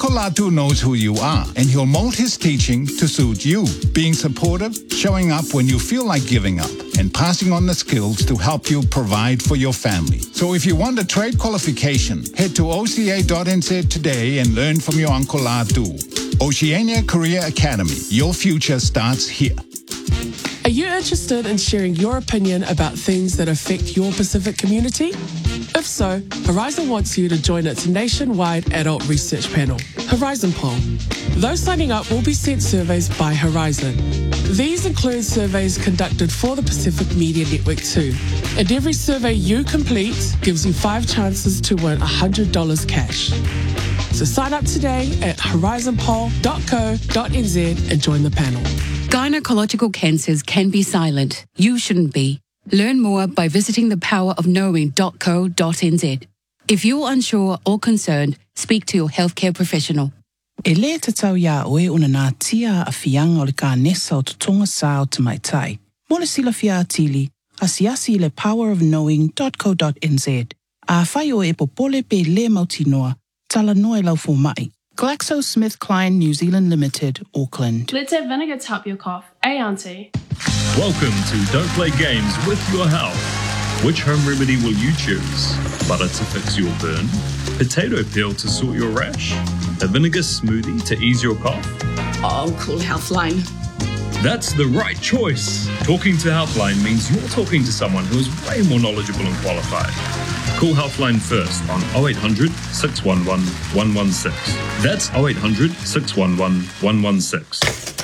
Uncle Latu knows who you are, and he'll mold his teaching to suit you, being supportive, showing up when you feel like giving up, and passing on the skills to help you provide for your family. So if you want a trade qualification, head to oca.nz today and learn from your Uncle Latu. Oceania Career Academy. Your future starts here. Are you interested in sharing your opinion about things that affect your Pacific community? If so, Horizon wants you to join its nationwide adult research panel, Horizon Poll. Those signing up will be sent surveys by Horizon. These include surveys conducted for the Pacific Media Network too. And every survey you complete gives you 5 chances to win $100 cash. So sign up today at horizonpoll.co.nz and join the panel. Gynecological cancers can be silent. You shouldn't be. Learn more by visiting thepowerofknowing.co.nz. If you're unsure or concerned, speak to your healthcare professional. E le te tau ia oe una nā tia a whianga o le ka nesa o tutonga sā o te maitai. Mo le sila fia atili, asiasi le powerofknowing.co.nz. A whai o e popole pe le mautinoa, tala noe lau fo mai. GlaxoSmithKline New Zealand Limited, Auckland. Let's have vinegar to help your cough. Eh, Auntie? Welcome to Don't Play Games with Your Health. Which home remedy will you choose? Butter to fix your burn? Potato peel to sort your rash? A vinegar smoothie to ease your cough? Oh, call Healthline. That's the right choice. Talking to Healthline means you're talking to someone who is way more knowledgeable and qualified. Call Healthline first on 0800 611 116. That's 0800 611 116.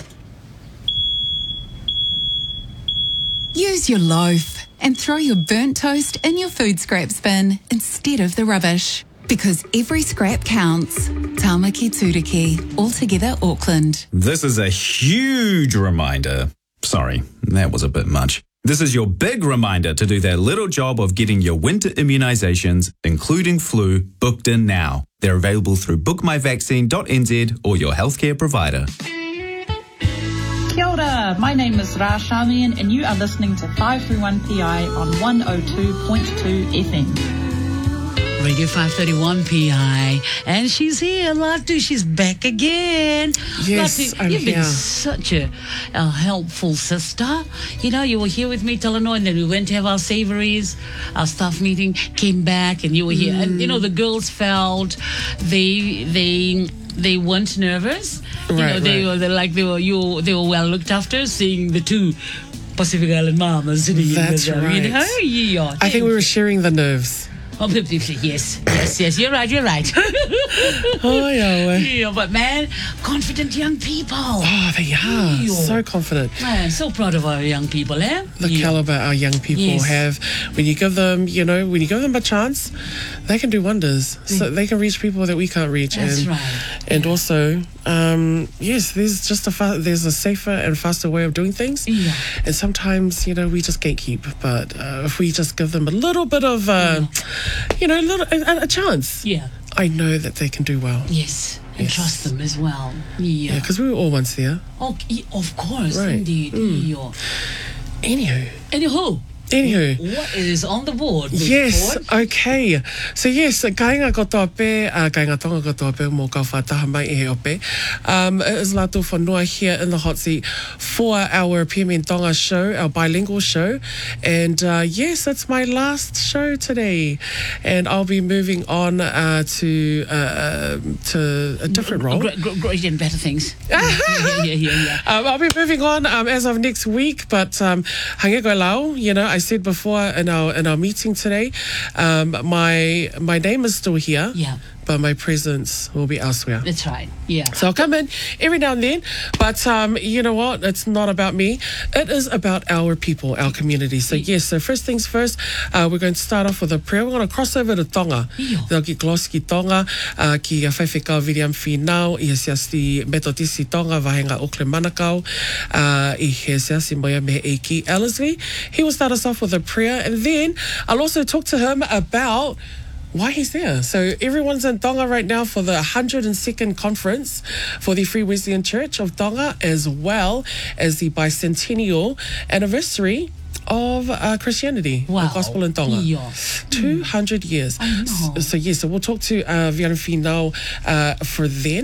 Use your loaf and throw your burnt toast in your food scraps bin instead of the rubbish. Because every scrap counts. Tamaki Turiki, Altogether Auckland. This is a huge reminder. Sorry, that was a bit much. This is your big reminder to do that little job of getting your winter immunisations, including flu, booked in now. They're available through bookmyvaccine.nz or your healthcare provider. Kia ora, my name is Ra Shamian and you are listening to 531PI on 102.2 FM. Radio 531 PI, and she's here, Latu. She's back again. Yes, Latu, I'm you've here. been such a helpful sister. You know, you were here with me, Talanoa, and then we went to have our savouries, our staff meeting, came back, and you were here. And, you know, the girls felt they weren't nervous. You know, they were well looked after, seeing the two Pacific Island mamas sitting That's in the right. You know? Yeah, I think we were sharing the nerves. Oh, yes, you're right. Oh, yeah. Yeah, but man, confident young people. Oh, they are. Yeah. So confident. Man, so proud of our young people, eh? The caliber our young people have. When you give them, a chance, they can do wonders. So they can reach people that we can't reach. That's right. And also, yes, there's just there's a safer and faster way of doing things. Yeah. And sometimes, we just gatekeep. But if we just give them a little bit of, a chance. Yeah. I know that they can do well. Yes. And trust them as well. Yeah. Yeah, because we were all once there. Oh, of course, Right. indeed. Yeah. Anywho. What is on the board? Yes, okay. So yes, kainga kotoa pe, kainga tonga kotoa pe, mo ka whataha mai e he ope. It is Latu Whanua here in the hot seat for our Piemen Tonga show, our bilingual show. And yes, it's my last show today. And I'll be moving on to a different role. Great and better things. Yeah. I'll be moving on as of next week, but hange koe lau, I said before in our meeting today, my name is still here. Yeah. But my presence will be elsewhere. That's right. Yeah. So I'll come in every now and then. But you know what? It's not about me. It is about our people, our community. So yes, so first things first, we're going to start off with a prayer. We're going to cross over to Tonga. They'll get gloss ki Tonga, ki a whaiwhika William Finau, i he siasti Methodisi Tonga, Vahenga Auckland Manukau, i he siasti moia me Eiki Ellerslie. He will start us off with a prayer. And then I'll also talk to him about why he's there. So everyone's in Tonga right now for the 102nd conference for the Free Wesleyan Church of Tonga, as well as the bicentennial anniversary of Christianity, the gospel in Tonga. 200 years. I know. So yes, so we'll talk to Viana Finau for then.